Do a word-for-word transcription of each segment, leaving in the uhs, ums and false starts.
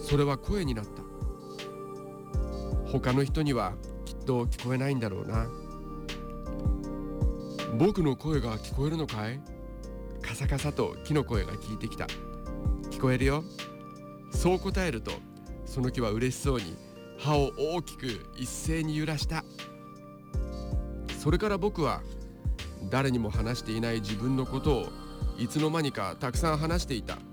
それは声になった。他の人にはきっと聞こえないんだろうな。僕の声が聞こえるのかい？カサカサと木の声が聞いてきた。聞こえるよ。そう答えると、その木は嬉しそうに葉を大きく一斉に揺らした。それから僕は誰にも話していない自分のことをいつの間にかたくさん話していた。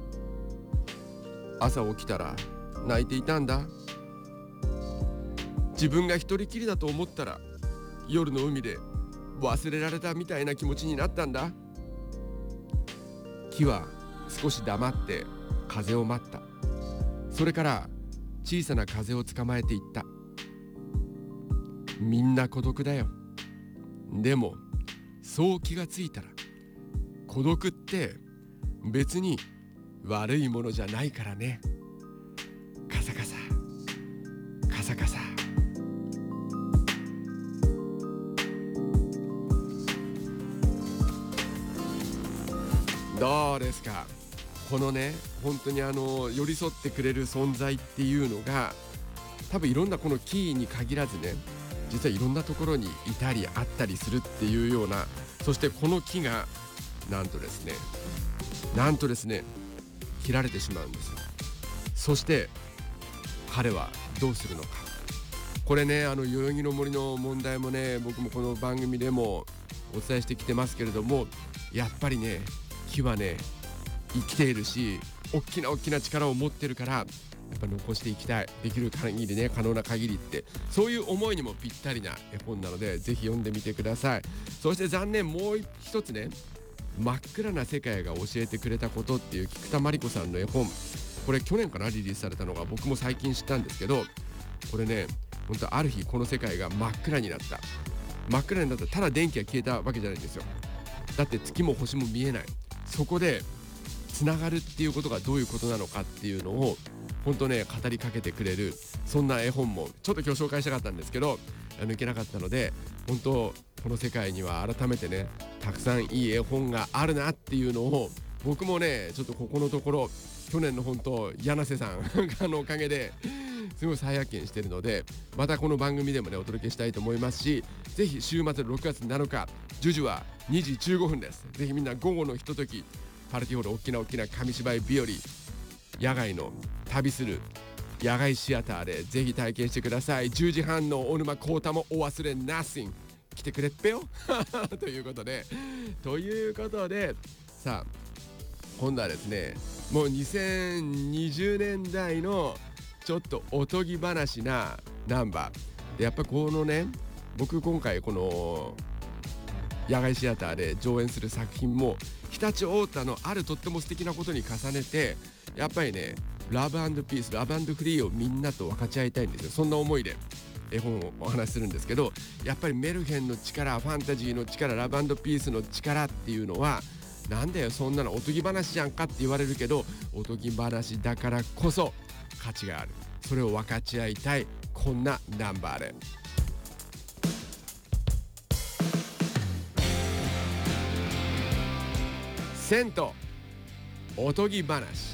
朝起きたら泣いていたんだ。自分が一人きりだと思ったら夜の海で忘れられたみたいな気持ちになったんだ。木は少し黙って風を待った。それから小さな風を捕まえていった。みんな孤独だよ。でもそう気がついたら、孤独って別に悪いものじゃないからね。カサカサカサカサ。どうですか？このね、本当にあの寄り添ってくれる存在っていうのが、多分いろんなこの木に限らずね、実はいろんなところにいたりあったりするっていうような。そしてこの木がなんとですねなんとですね切られてしまうんです。そして彼はどうするのか。これね、あの代々木の森の問題もね、僕もこの番組でもお伝えしてきてますけれども、やっぱりね、木はね生きているし、大きな大きな力を持ってるから、やっぱ残していきたい。できる限りね、可能な限りって、そういう思いにもぴったりな絵本なので、ぜひ読んでみてください。そして残念、もう一つね、真っ暗な世界が教えてくれたことっていう菊田真理子さんの絵本、これ去年かなリリースされたのが、僕も最近知ったんですけど、これね、本当ある日この世界が真っ暗になった。真っ暗になった。ただ電気が消えたわけじゃないんですよ。だって月も星も見えない。そこでつながるっていうことがどういうことなのかっていうのを本当ね語りかけてくれる、そんな絵本もちょっと今日紹介したかったんですけど抜けなかったので、本当この世界には改めてねたくさんいい絵本があるなっていうのを、僕もねちょっとここのところ去年の本当柳瀬さんのおかげですごい再発見してるので、またこの番組でもねお届けしたいと思いますし、ぜひ週末ろくがつなのかジュジュはにじじゅうごふんです。ぜひみんな午後のひととき、パルティホール大きな大きな紙芝居日和、野外の旅する野外シアターでぜひ体験してください。じゅうじはんの大沼孝太もお忘れなしん来てくれっぺよということでということでさあ今度はですね、もうにせんにじゅうねんだいのちょっとおとぎ話なナンバーで、やっぱこのね、僕今回この野外シアターで上演する作品も常陸太田のあるとっても素敵なことに重ねて、やっぱりねラブ&ピース、ラブ&フリーをみんなと分かち合いたいんですよ。そんな思いで絵本をお話しするんですけど、やっぱりメルヘンの力、ファンタジーの力、ラブ&ピースの力っていうのは、なんだよそんなのおとぎ話じゃんかって言われるけど、おとぎ話だからこそ価値がある。それを分かち合いたい、こんなナンバーで銭湯おとぎ話。